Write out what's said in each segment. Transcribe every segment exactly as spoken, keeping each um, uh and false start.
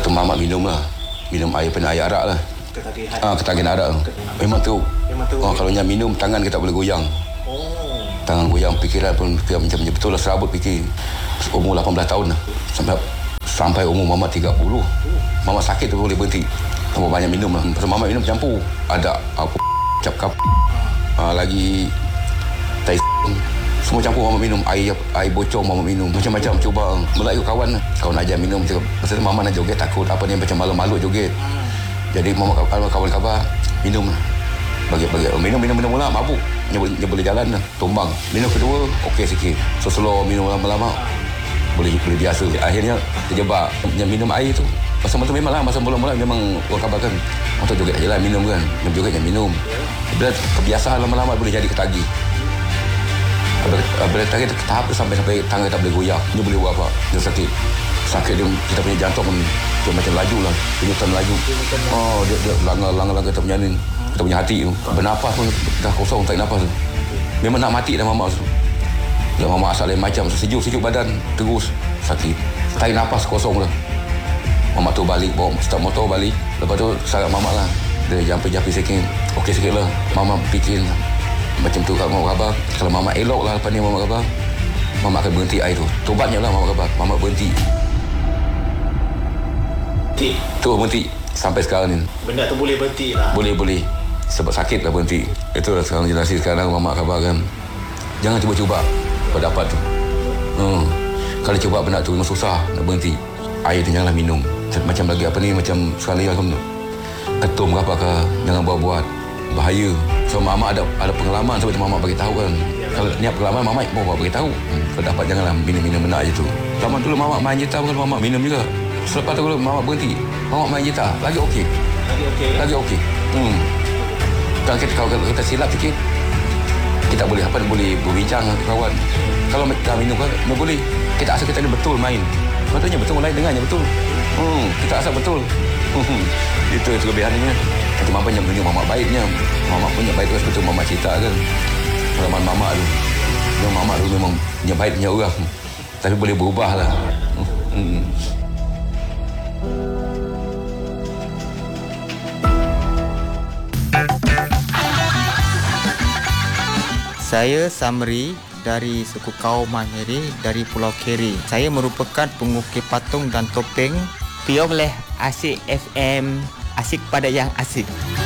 tu mamak minum lah. Minum air pernah air arak lah. Ketagihan. Ah, ketagihan arak. Memang teruk. Memang teruk. Oh, kalau nak minum tangan kita tak boleh goyang. Oh. Tangan goyang, fikiran pun fikir macam betul lah serabut fikir. Umur lapan belas tahun lah. Sampai sampai umur mamak tiga puluh. Mamak sakit tu boleh berhenti. Tambah banyak minum lah. Pasal mamak minum campur. Ada apa cap kap. Ah, lagi tai semua campur mamak minum. Air air bocor mamak minum. Macam-macam cuba melayu kawan lah. Kawan ajar minum. Pasal tu mamak nak joget takut apa ni macam malu-malu joget. Jadi mamak kawan khabar minum lah. Bagi-bagi minum minum minum mula mabuk. Dia boleh, dia boleh jalan lah. Tumbang. Minum kedua okey sikit. So slow minum lama-lama boleh boleh biasa. Akhirnya terjebak. Yang minum air tu masa tu memang lah masa mula-mula memang orang khabarkan orang tu joget aja lah minum kan. Minum joget yang minum. Bila kebiasaan lama-lama boleh jadi ketagih. Bila ketagih tahap tu sampai sampai tangan tak boleh goyang. Dia boleh buat apa? Dia sakit. Sakit dia kita punya jantung dia macam laju lah. Penyutan laju. Oh dia dia langgar-langgar kita punya ni. Kita punya hati tu. Bernafas pun dah kosong tak nafas tu. Memang nak mati dah mamak tu. Bila mamak asal lain macam sejuk-sejuk badan terus sakit. Tak nafas kosong lah. Mamak tu balik bawa start motor balik. Lepas tu sarat mamak lah. Dia jampi-jampi sikit. Okey sikit lah. Mamak fikir macam tu kat mamak khabar. Kalau mamak elok lah lepas ni mamak khabar. Mamak akan berhenti air tu. Tobatnya lah mamak khabar. Mamak berhenti. Berhenti? Tu berhenti. Sampai sekarang ni. Benda tu boleh berhenti lah. Boleh-boleh. Sebab sakit lah berhenti. Itulah sekarang generasi sekarang mamak khabar kan. Jangan cuba-cuba pendapat tu. Hmm. Kalau cuba benda tu memang susah nak berhenti. Air tu janganlah minum. Macam lagi apa ni macam sekali lah ketum ke apa ke jangan buat-buat. Bahaya. So mamak ada ada pengalaman sebab tu mamak bagi tahu kan. Kalau niat pengalaman mamak bawa bagi tahu. Hmm. Kalau dapat janganlah minum-minum benda je tu. Zaman dulu mamak main gitar bukan mamak minum juga. Selepas tu kalau mamak berhenti, mamak main gitar lagi okey. Lagi okey. Lagi okey. Hmm. Kalau kita kalau kita silap sikit kita boleh apa boleh berbincang dengan kawan. Kalau kita minum kan boleh. Kita asal kita ni betul main. Patutnya betul lain dengannya betul. Hmm, kita asal betul. Hmm. Itu itu kelebihannya. Macam apa yang tunjuk mamak baiknya. Mamak punya baik tu betul mamak cerita kan. Pengalaman mamak tu. Yang mamak tu memang punya baiknya orang. Tapi boleh berubah lah. Hmm. Saya Samri dari suku Kaum Mahiri dari Pulau Keri. Saya merupakan pengukir patung dan topeng. Piom leh Asik F M, asik pada yang asik.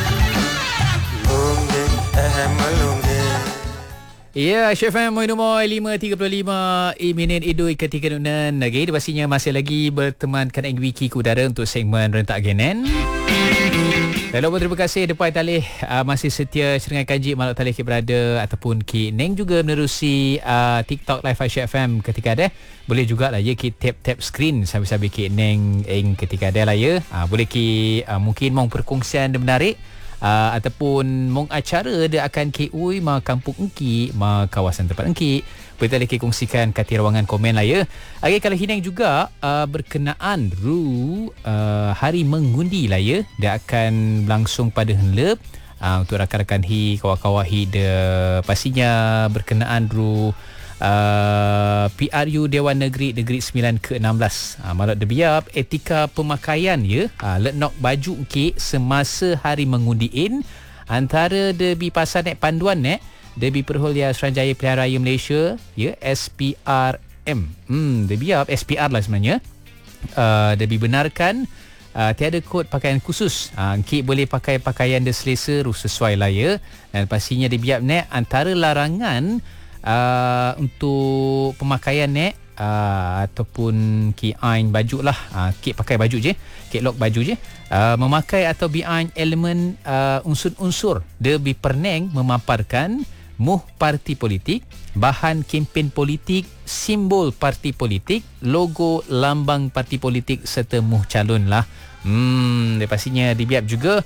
Ya, Chef M Moinomoy lima tiga puluh lima minit idul ketika nunan lagi. Pastinya masih lagi bertemankan Eng Wiki ke udara untuk segmen Rentak Genen. Lalu pun terima kasih Depai Talih uh, masih setia Serengai Kanji Maluk Talih Ki Berada ataupun Ki Neng juga menerusi uh, TikTok Live Aisyah F M ketika ada. Boleh jugalah ya Ki tap-tap screen sambil-sambil Ki Neng Eng ketika ada lah ya. Uh, boleh Ki uh, mungkin mau perkongsian yang menarik. Uh, ataupun mong acara dia akan ke ui ma kampung engki ma kawasan tempat engki boleh tak kongsikan kat ruangan komen lah ya. Okay, kalau Hineng juga uh, berkenaan ru uh, hari mengundi lah ya, dia akan langsung pada henlep uh, untuk rakan-rakan hi kawan-kawan hi dia pastinya berkenaan ru Uh, P R U Dewan Negeri Negeri sembilan ke enam belas. Uh, Malak debiap etika pemakaian ya. Uh, let nok baju ke semasa hari mengundiin antara debi pasal nek panduan nek debi Perholian Suruhanjaya Pilihan Raya Malaysia ya S P R M. Hmm debiap S P R lah sebenarnya. Uh, debi benarkan uh, tiada kod pakaian khusus. Uh, ke boleh pakai pakaian dia selesa sesuai lah ya. Dan pastinya debiap nek antara larangan Uh, untuk pemakaian nek uh, ataupun ki ain baju lah uh, ki pakai baju je ki lock baju je uh, memakai atau biain elemen uh, unsur-unsur dia biperneng memaparkan muh parti politik, bahan kempen politik, simbol parti politik, logo lambang parti politik serta muh calon lah. Hmm dia pastinya dibiap juga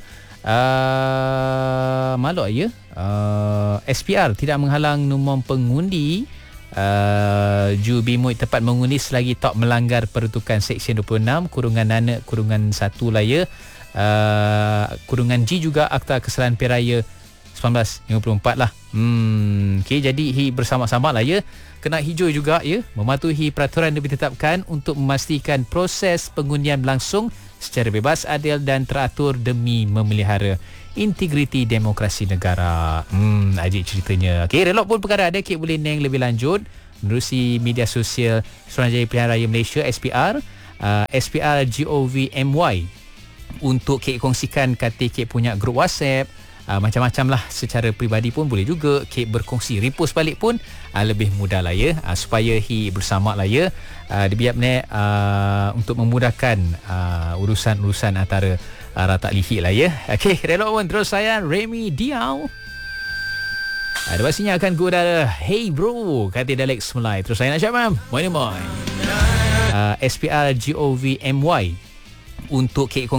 uh, maluk ya. Uh, S P R tidak menghalang nombor pengundi uh, ju bimui tempat mengundi selagi tak melanggar peruntukan Seksyen dua puluh enam kurungan nana kurungan satu lah ya. Uh, kurungan G juga Akta Kesalahan Pilihan Raya seribu sembilan ratus lima puluh empat lah. Hmm, okay, jadi hi bersama-sama lah ya. Kena hijau juga ya, mematuhi peraturan yang ditetapkan untuk memastikan proses pengundian berlangsung secara bebas, adil dan teratur demi memelihara integriti demokrasi negara. Hmm, ajik ceritanya. Okey, relok pun perkara ada, Kek boleh neng lebih lanjut menerusi media sosial Suruhanjaya Pilihan Raya Malaysia S P R, uh, S P R gov my, untuk Kek kongsikan kata Kek punya grup WhatsApp. Uh, macam-macam lah, secara peribadi pun boleh juga Kek berkongsi, repost balik pun uh, lebih mudah lah ya, uh, supaya hi bersama lah ya, uh, dibiap ni uh, untuk memudahkan uh, urusan-urusan antara uh, ratak lihi lah ya. Okey, relok pun terus saya Remy Diao. Ada pastinya akan ke udara. Hey bro, kata dialek Semulai. Terus saya nak syabam. Moin moin. Uh, S P R gov my untuk Kek